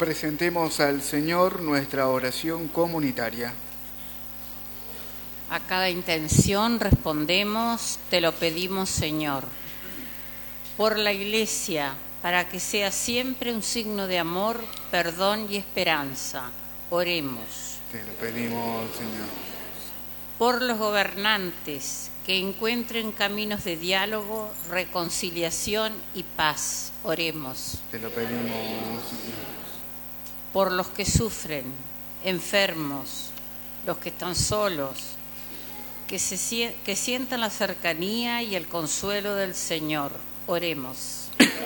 Presentemos al Señor nuestra oración comunitaria. A cada intención respondemos, te lo pedimos, Señor. Por la Iglesia, para que sea siempre un signo de amor, perdón y esperanza. Oremos. Te lo pedimos, Señor. Por los gobernantes, que encuentren caminos de diálogo, reconciliación y paz. Oremos. Te lo pedimos, Señor. Por los que sufren, enfermos, los que están solos, que sientan la cercanía y el consuelo del Señor. Oremos.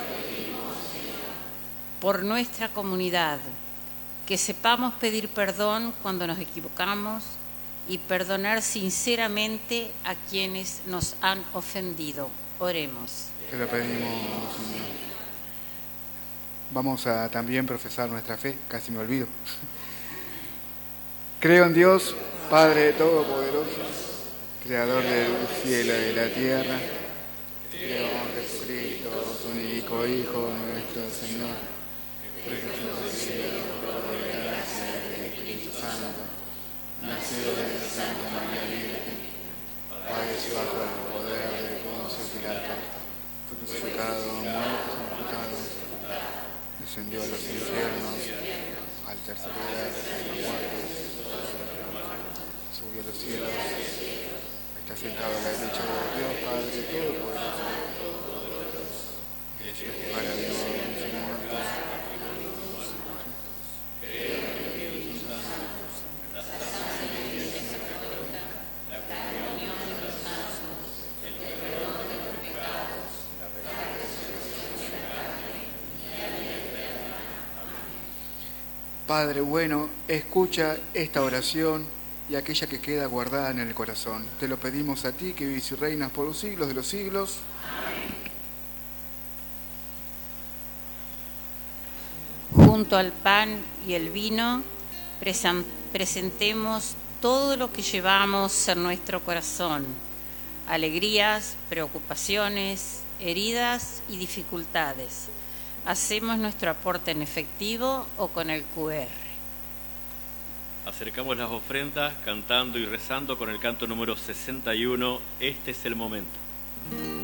Por nuestra comunidad, que sepamos pedir perdón cuando nos equivocamos y perdonar sinceramente a quienes nos han ofendido. Oremos. Te lo pedimos, Señor. Vamos a también profesar nuestra fe, casi me olvido. Creo en Dios, Padre Todopoderoso, Creador del cielo y de la tierra. Creo en Jesucristo, su único Hijo, nuestro Señor, presenció del cielo por la gracia del Espíritu Santo, nació de Santa María Virgen, padeció bajo el poder de Poncio Pilato, fue crucificado, muerto, sepultado, descendió a los infiernos, al tercer día de los muertos, subió a los cielos, está sentado a la derecha de Dios Padre Todopoderoso, para Dios y muertos. Padre bueno, escucha esta oración y aquella que queda guardada en el corazón. Te lo pedimos a ti, que vivís y reinas por los siglos de los siglos. Junto al pan y el vino, presentemos todo lo que llevamos en nuestro corazón: alegrías, preocupaciones, heridas y dificultades. Hacemos nuestro aporte en efectivo o con el QR. Acercamos las ofrendas cantando y rezando con el canto número 61. Este es el momento.